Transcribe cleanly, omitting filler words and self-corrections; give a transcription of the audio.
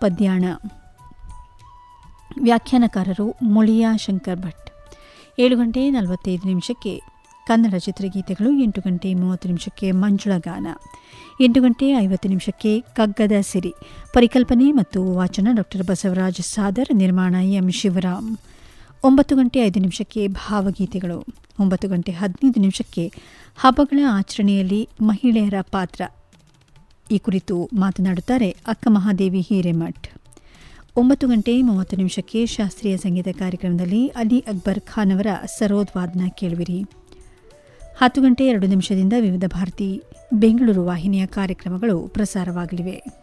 ಪದ್ಯಾಣ. ವ್ಯಾಖ್ಯಾನಕಾರರು ಮುಳಿಯಾ ಶಂಕರ್ ಭಟ್. 7:45 ಕನ್ನಡ ಚಿತ್ರಗೀತೆಗಳು. 8:30 ಮಂಜುಳ ಗಾನ. 8:50 ಕಗ್ಗದ ಸಿರಿ. ಪರಿಕಲ್ಪನೆ ಮತ್ತು ವಾಚನ ಡಾ ಬಸವರಾಜ್ ಸಾದರ್. ನಿರ್ಮಾಣ ಎಂ ಶಿವರಾಮ್. 9:05 ಭಾವಗೀತೆಗಳು. 9:15 ಹಬ್ಬಗಳ ಆಚರಣೆಯಲ್ಲಿ ಮಹಿಳೆಯರ ಪಾತ್ರ ಈ ಕುರಿತು ಮಾತನಾಡುತ್ತಾರೆ ಅಕ್ಕ ಮಹಾದೇವಿ ಹಿರೇಮಠ್. 9:30 ಶಾಸ್ತ್ರೀಯ ಸಂಗೀತ ಕಾರ್ಯಕ್ರಮದಲ್ಲಿ ಅಲಿ ಅಕ್ಬರ್ ಖಾನ್ ಅವರ ಸರೋದ್ ವಾದನ ಕೇಳುವಿರಿ. 10:02 ವಿವಿಧ ಭಾರತಿ ಬೆಂಗಳೂರು ವಾಹಿನಿಯ ಕಾರ್ಯಕ್ರಮಗಳು ಪ್ರಸಾರವಾಗಲಿವೆ.